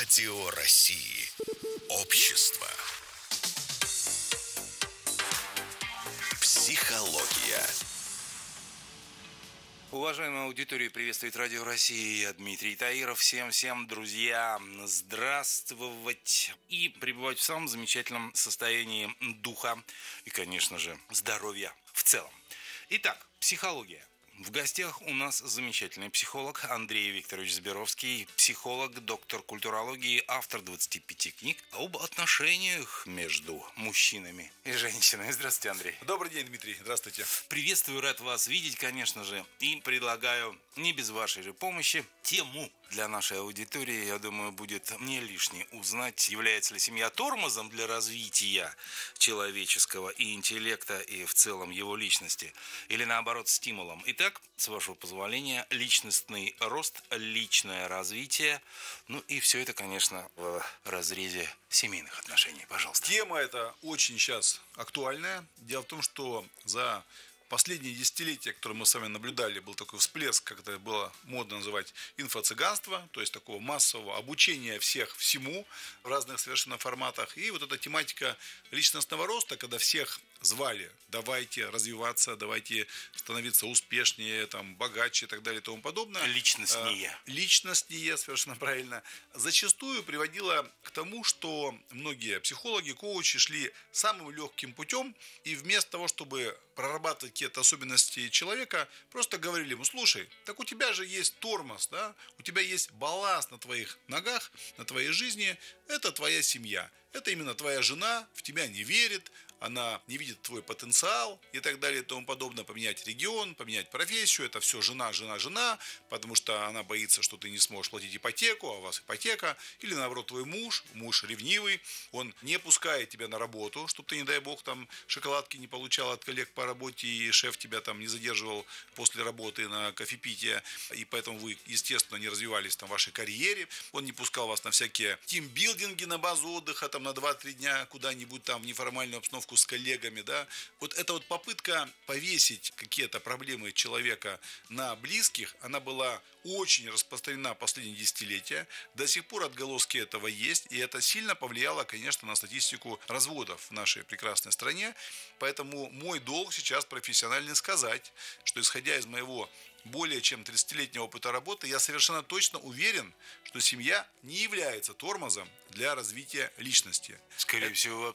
Радио России. Общество. Психология. Уважаемая аудитория, приветствует Радио России. Я Дмитрий Таиров. Всем, друзья, здравствовать и пребывать в самом замечательном состоянии духа и, конечно же, здоровья в целом. Итак, психология. В гостях у нас замечательный психолог Андрей Викторович Зберовский, психолог, доктор культурологии, автор 25 книг об отношениях между мужчинами и женщинами. Здравствуйте, Андрей. Добрый день, Дмитрий. Здравствуйте. Приветствую, рад вас видеть, конечно же, и предлагаю, не без вашей же помощи, тему для нашей аудитории, я думаю, будет не лишне узнать, является ли семья тормозом для развития человеческого и интеллекта, и в целом его личности, или наоборот стимулом. Итак, с вашего позволения, личностный рост, личное развитие, ну и все это, конечно, в разрезе семейных отношений. Пожалуйста. Тема эта очень сейчас актуальная. Дело в том, что за последние десятилетия, которые мы с вами наблюдали, был такой всплеск, как это было модно называть, инфо-цыганства, то есть такого массового обучения всех всему в разных совершенно форматах. И вот эта тематика личностного роста, когда всех звали, давайте развиваться, давайте становиться успешнее, там, богаче и так далее и тому подобное. Личностнее. Личностнее, совершенно правильно. Зачастую приводило к тому, что многие психологи, коучи шли самым легким путем, и вместо того, чтобы прорабатывать какие-то особенности человека, просто говорили ему: слушай, так у тебя же есть тормоз, да? У тебя есть балласт на твоих ногах, на твоей жизни, это твоя семья, это именно твоя жена, в тебя не верит, она не видит твой потенциал и так далее и тому подобное. Поменять регион, поменять профессию, это все жена, потому что она боится, что ты не сможешь платить ипотеку, а у вас ипотека. Или наоборот, твой муж ревнивый, он не пускает тебя на работу, чтобы ты, не дай бог, там шоколадки не получал от коллег по работе, и шеф тебя там не задерживал после работы на кофепитие, и поэтому вы, естественно, не развивались там в вашей карьере. Он не пускал вас на всякие тимбилдинги, на базу отдыха, там на 2-3 дня куда-нибудь там в неформальную обстановку с коллегами, да, вот эта вот попытка повесить какие-то проблемы человека на близких, она была очень распространена последние десятилетия, до сих пор отголоски этого есть, и это сильно повлияло, конечно, на статистику разводов в нашей прекрасной стране, поэтому мой долг сейчас профессионально сказать, что исходя из моего более чем 30-летнего опыта работы, я совершенно точно уверен, что семья не является тормозом для развития личности. Скорее всего,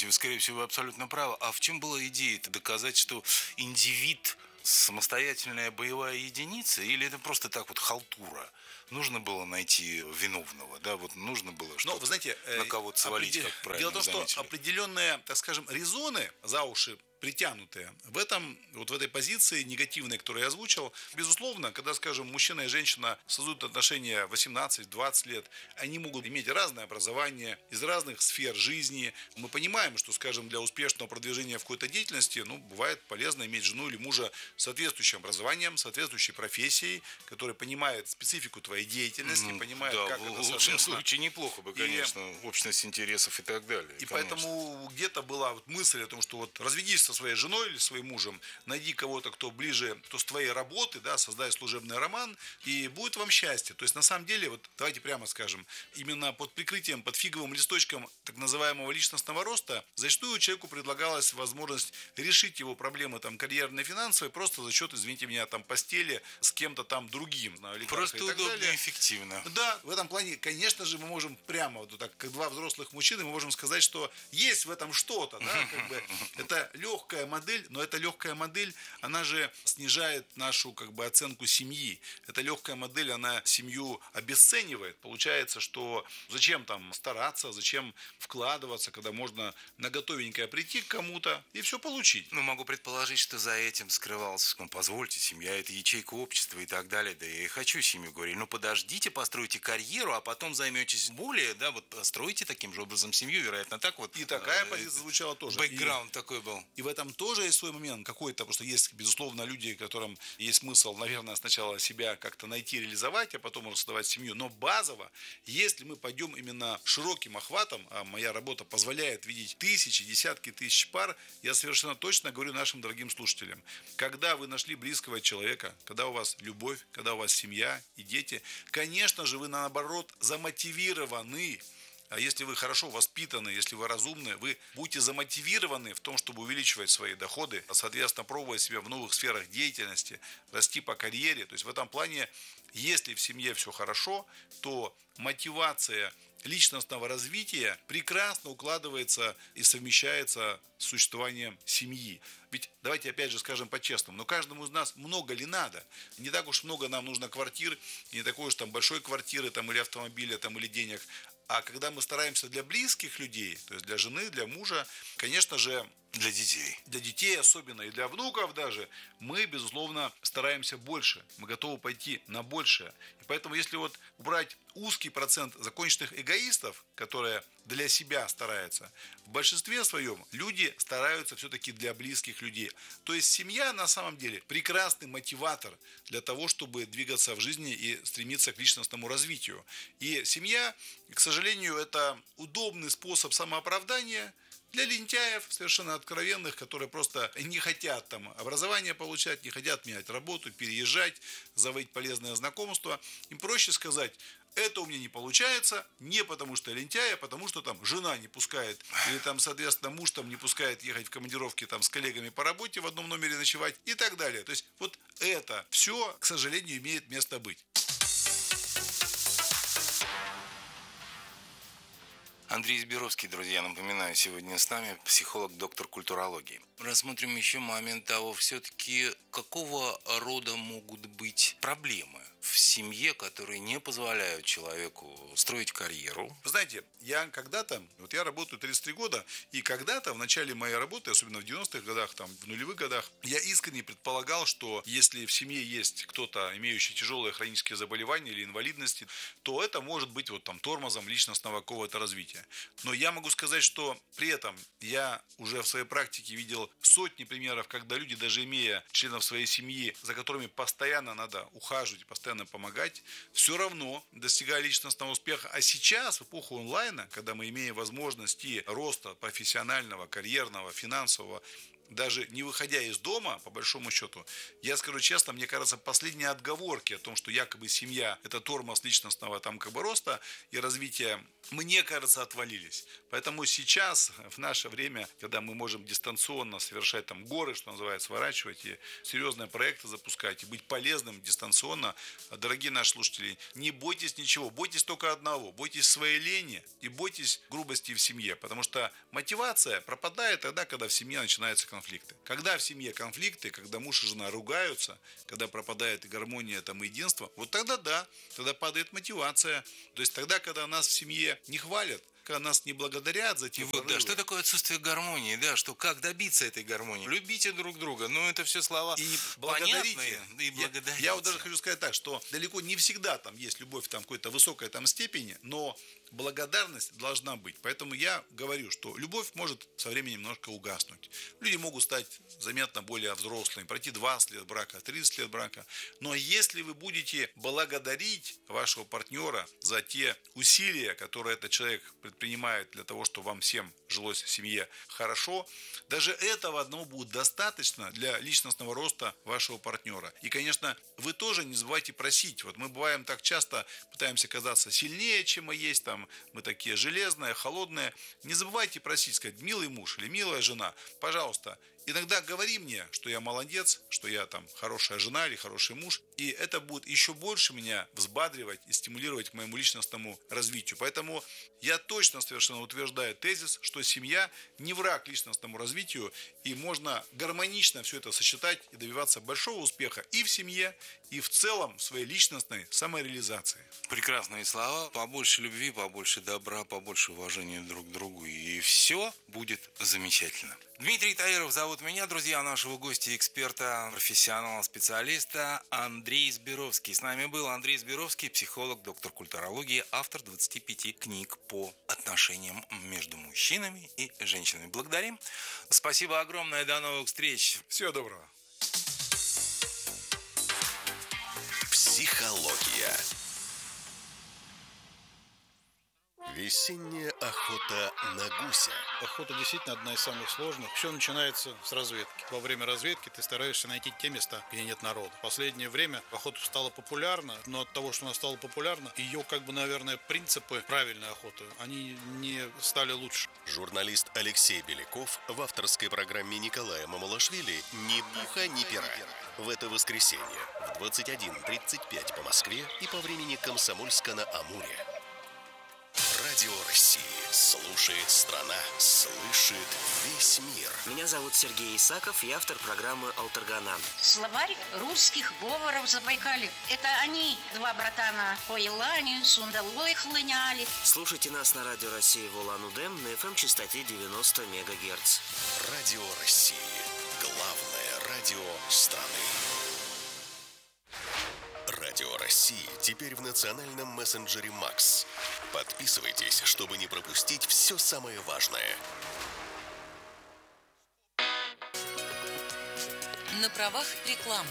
вы абсолютно правы. А в чем была идея-то? Доказать, что индивид самостоятельная боевая единица, или это просто так вот халтура? Нужно было найти виновного, да, вот нужно было что-то, вы знаете, на кого-то свалить, как правильно дело в том, заметили. что определенные, так скажем, резоны за уши притянутые. В этой позиции негативной, которую я озвучил, безусловно, когда, скажем, мужчина и женщина создают отношения 18-20 лет, они могут иметь разное образование, из разных сфер жизни. Мы понимаем, что, скажем, для успешного продвижения в какой-то деятельности, бывает полезно иметь жену или мужа с соответствующим образованием, соответствующей профессией, который понимает специфику твоей деятельности, понимает, да, как в это, лучшем случае неплохо бы, конечно, общность интересов и так далее. И конечно. поэтому где-то была мысль о том, что вот разведись со своей женой или своим мужем, найди кого-то, кто ближе, кто с твоей работы, да, создай служебный роман, и будет вам счастье. То есть, на самом деле, вот давайте прямо скажем, именно под прикрытием, под фиговым листочком так называемого личностного роста, зачастую человеку предлагалась возможность решить его проблемы там карьерные, финансовые, просто за счет, извините меня, там постели с кем-то там другим. Просто удобно и эффективно. Да, в этом плане, конечно же, мы можем прямо, вот так, как два взрослых мужчины, мы можем сказать, что есть в этом что-то, да, как бы, это легкая модель, но эта легкая модель, она же снижает нашу как бы оценку семьи. Эта легкая модель, она семью обесценивает. Получается, что зачем там стараться, зачем вкладываться, когда можно на готовенькое прийти к кому-то и все получить. Могу предположить, что за этим скрывался, позвольте, семья – это ячейка общества и так далее, да я и хочу семью, говорили, подождите, постройте карьеру, а потом займетесь более, да, вот постройте таким же образом семью, вероятно, так вот. И такая позиция звучала тоже. Бэкграунд такой был. И в этом тоже есть свой момент какой-то, потому что есть, безусловно, люди, которым есть смысл, наверное, сначала себя как-то найти, реализовать, а потом уже создавать семью. Но базово, если мы пойдем именно широким охватом, а моя работа позволяет видеть тысячи, десятки тысяч пар, я совершенно точно говорю нашим дорогим слушателям, когда вы нашли близкого человека, когда у вас любовь, когда у вас семья и дети, конечно же, вы наоборот замотивированы. А если вы хорошо воспитаны, если вы разумны, вы будете замотивированы в том, чтобы увеличивать свои доходы, соответственно, пробовать себя в новых сферах деятельности, расти по карьере. То есть в этом плане, если в семье все хорошо, то мотивация личностного развития прекрасно укладывается и совмещается с существованием семьи. Ведь давайте опять же скажем по-честному, но каждому из нас много ли надо? Не так уж много нам нужно квартир, не такой уж там большой квартиры там, или автомобиля там, или денег. А когда мы стараемся для близких людей, то есть для жены, для мужа, конечно же, для детей особенно и для внуков даже, мы, безусловно, стараемся больше. Мы готовы пойти на большее. И поэтому, если вот убрать узкий процент законченных эгоистов, которые для себя стараются, в большинстве своем люди стараются все-таки для близких людей. То есть семья на самом деле прекрасный мотиватор для того, чтобы двигаться в жизни и стремиться к личностному развитию. И семья, к сожалению, это удобный способ самооправдания для лентяев, совершенно откровенных, которые просто не хотят там образование получать, не хотят менять работу, переезжать, заводить полезное знакомство. Им проще сказать: это у меня не получается, не потому что я лентяй, а потому что там жена не пускает, или там, соответственно, муж там не пускает ехать в командировки там с коллегами по работе в одном номере ночевать и так далее. То есть вот это все, к сожалению, имеет место быть. Андрей Избировский, друзья, напоминаю, сегодня с нами психолог, доктор культурологии. Рассмотрим еще момент того, все-таки какого рода могут быть проблемы в семье, которые не позволяют человеку строить карьеру. Вы знаете, я работаю 33 года, и когда-то в начале моей работы, особенно в 90-х годах, там, в нулевых годах, я искренне предполагал, что если в семье есть кто-то, имеющий тяжелые хронические заболевания или инвалидности, то это может быть вот там тормозом личностного какого-то развития. Но я могу сказать, что при этом я уже в своей практике видел сотни примеров, когда люди, даже имея членов своей семьи, за которыми постоянно надо ухаживать, постоянно помогать, все равно достигая личностного успеха. А сейчас, в эпоху онлайна, когда мы имеем возможности роста профессионального, карьерного, финансового, даже не выходя из дома, по большому счету, я скажу честно, мне кажется, последние отговорки о том, что якобы семья – это тормоз личностного там как бы роста и развития, мне кажется, отвалились. Поэтому сейчас, в наше время, когда мы можем дистанционно совершать там горы, что называется, сворачивать и серьезные проекты запускать, и быть полезным дистанционно, дорогие наши слушатели, не бойтесь ничего, бойтесь только одного, бойтесь своей лени и бойтесь грубости в семье, потому что мотивация пропадает тогда, когда в семье начинаются конфликты. Когда в семье конфликты, когда муж и жена ругаются, когда пропадает гармония, там, и единство, вот тогда да, тогда падает мотивация. То есть тогда, когда нас в семье не хвалят, когда нас не благодарят за те прорывы. Да, что такое отсутствие гармонии, да, что как добиться этой гармонии? Любите друг друга, ну это все слова и благодарите. И благодарите. Я вот даже хочу сказать так, что далеко не всегда там есть любовь там какой-то высокой там степени, но благодарность должна быть. Поэтому я говорю, что любовь может со временем немножко угаснуть. Люди могут стать заметно более взрослыми, пройти 20 лет брака, 30 лет брака. Но если вы будете благодарить вашего партнера за те усилия, которые этот человек предпринимает для того, чтобы вам всем жилось в семье хорошо, даже этого одного будет достаточно для личностного роста вашего партнера. И, конечно, вы тоже не забывайте просить. Вот мы бываем так часто, пытаемся казаться сильнее, чем мы есть, там, мы такие железные, холодные. Не забывайте просить, сказать: милый муж или милая жена, пожалуйста, иногда говори мне, что я молодец, что я там хорошая жена или хороший муж, и это будет еще больше меня взбадривать и стимулировать к моему личностному развитию. Поэтому я точно совершенно утверждаю тезис, что семья не враг личностному развитию, и можно гармонично все это сочетать и добиваться большого успеха и в семье, и в целом в своей личностной самореализации. Прекрасные слова. Побольше любви, побольше добра, побольше уважения друг к другу, и все будет замечательно. Дмитрий Таиров зовут меня, друзья, нашего гостя, эксперта, профессионала, специалиста Андрей Избировский. С нами был Андрей Избировский, психолог, доктор культурологии, автор 25 книг по отношениям между мужчинами мужчинами и женщинами. Благодарим. Спасибо огромное. До новых встреч. Всего доброго. Психология. Весенняя охота на гуся. Охота действительно одна из самых сложных. Все начинается с разведки. Во время разведки ты стараешься найти те места, где нет народа. В последнее время охота стала популярна, но от того, что она стала популярна, ее, наверное, принципы правильной охоты, они не стали лучше. Журналист Алексей Беляков в авторской программе Николая Мамалашвили «Ни пуха, ни пера». В это воскресенье в 21:35 по Москве и по времени Комсомольска-на-Амуре. Радио России. Слушает страна, слышит весь мир. Меня зовут Сергей Исаков, я автор программы «Алтаргана». Словарь русских говоров Забайкалья. Это они, два братана, по Елане, сундалой хлыняли. Слушайте нас на Радио России в Улан-Удэ на FM-частоте 90 МГц. Радио России. Главное радио страны. Радио России теперь в национальном мессенджере Макс. Подписывайтесь, чтобы не пропустить все самое важное. На правах рекламы.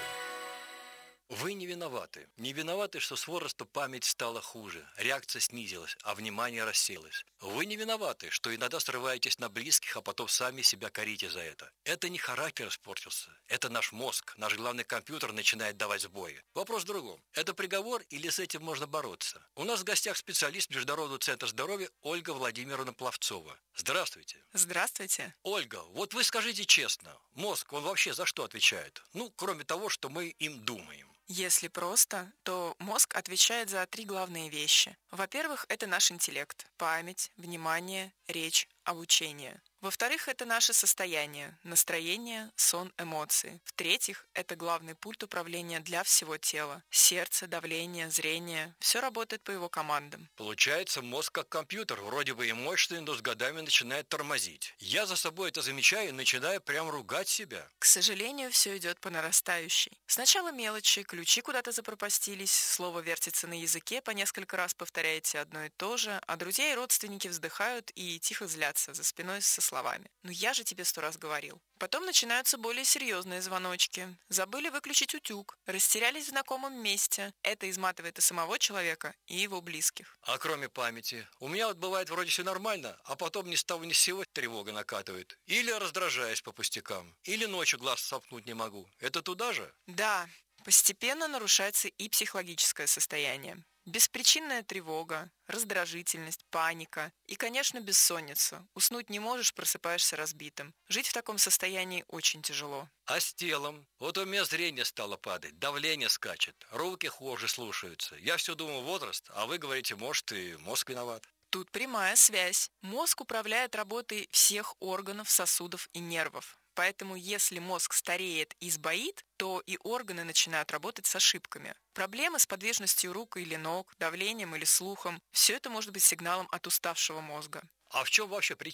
Вы не виноваты. Не виноваты, что с возраста память стала хуже, реакция снизилась, а внимание рассеялось. Вы не виноваты, что иногда срываетесь на близких, а потом сами себя корите за это. Это не характер испортился. Это наш мозг, наш главный компьютер начинает давать сбои. Вопрос в другом. Это приговор или с этим можно бороться? У нас в гостях специалист Международного центра здоровья Ольга Владимировна Пловцова. Здравствуйте. Здравствуйте. Ольга, вот вы скажите честно, мозг, он вообще за что отвечает? Кроме того, что мы им думаем. Если просто, то мозг отвечает за 3 главные вещи. Во-первых, это наш интеллект, память, внимание, речь, обучение. Во-вторых, это наше состояние, настроение, сон, эмоции. В-третьих, это главный пульт управления для всего тела. Сердце, давление, зрение – все работает по его командам. Получается, мозг как компьютер, вроде бы и мощный, но с годами начинает тормозить. Я за собой это замечаю и начинаю прям ругать себя. К сожалению, все идет по нарастающей. Сначала мелочи, ключи куда-то запропастились, слово вертится на языке, по несколько раз повторяете одно и то же, а друзья и родственники вздыхают и тихо злятся за спиной со словами. «Ну я же тебе 100 раз говорил». Потом начинаются более серьезные звоночки. Забыли выключить утюг, растерялись в знакомом месте. Это изматывает и самого человека, и его близких. А кроме памяти? У меня бывает вроде все нормально, а потом ни с того ни с сего тревога накатывает. Или раздражаюсь по пустякам, или ночью глаз сомкнуть не могу. Это туда же? Да, постепенно нарушается и психологическое состояние. Беспричинная тревога, раздражительность, паника и, конечно, бессонница. Уснуть не можешь, просыпаешься разбитым. Жить в таком состоянии очень тяжело. А с телом? Вот у меня зрение стало падать, давление скачет, руки хуже слушаются. Я все думаю возраст, а вы говорите, может, и мозг виноват. Тут прямая связь. Мозг управляет работой всех органов, сосудов и нервов. Поэтому если мозг стареет и сбоит, то и органы начинают работать с ошибками. Проблемы с подвижностью рук или ног, давлением или слухом – все это может быть сигналом от уставшего мозга. А в чем вообще причина?